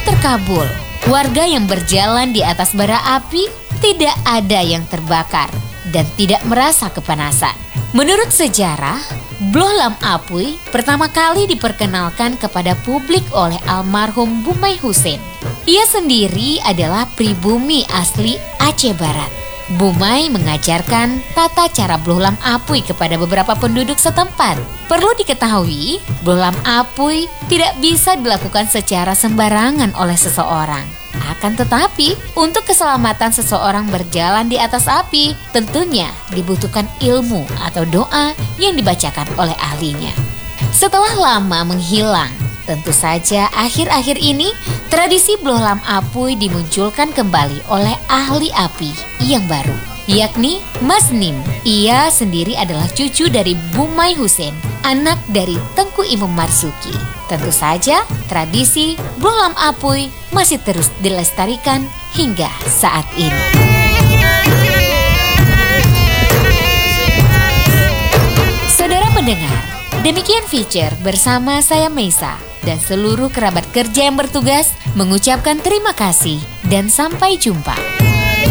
terkabul. Warga yang berjalan di atas bara api tidak ada yang terbakar dan tidak merasa kepanasan. Menurut sejarah, Blok Lam Apui pertama kali diperkenalkan kepada publik oleh almarhum Bumai Hussein. Ia sendiri adalah pribumi asli Aceh Barat. Bumai mengajarkan tata cara Blok Lam Apui kepada beberapa penduduk setempat. Perlu diketahui, Blok Lam Apui tidak bisa dilakukan secara sembarangan oleh seseorang. Akan tetapi, untuk keselamatan seseorang berjalan di atas api, tentunya dibutuhkan ilmu atau doa yang dibacakan oleh ahlinya. Setelah lama menghilang, tentu saja akhir-akhir ini tradisi Blok Lam Apui dimunculkan kembali oleh ahli api yang baru, yakni Mas Nim. Ia sendiri adalah cucu dari Bumai Hussein, anak dari Tengku Imam Marzuki. Tentu saja tradisi Blok Lam Apui masih terus dilestarikan hingga saat ini. Saudara pendengar, demikian feature bersama saya Meisa dan seluruh kerabat kerja yang bertugas mengucapkan terima kasih dan sampai jumpa.